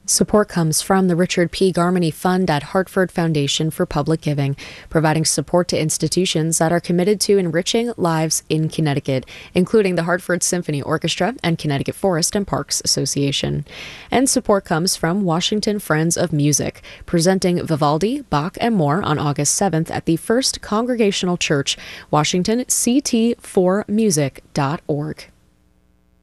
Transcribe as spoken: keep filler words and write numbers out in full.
Support comes from the Richard P. Garmany Fund at Hartford Foundation for Public Giving, providing support to institutions that are committed to enriching lives in Connecticut, including the Hartford Symphony Orchestra and Connecticut Forest and Parks Association. And support comes from Washington Friends of Music, presenting Vivaldi, Bach, and more on August seventh at the First Congregational Church, Washington, c t four music dot org.